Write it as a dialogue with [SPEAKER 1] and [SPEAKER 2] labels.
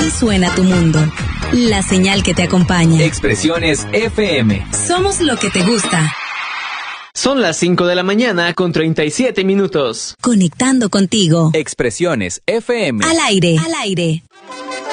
[SPEAKER 1] Así suena tu mundo. La señal que te acompaña.
[SPEAKER 2] Expresiones FM.
[SPEAKER 1] Somos lo que te gusta.
[SPEAKER 3] Son las 5 de la mañana con 37 minutos.
[SPEAKER 1] Conectando contigo.
[SPEAKER 2] Expresiones FM.
[SPEAKER 1] Al aire. Al aire.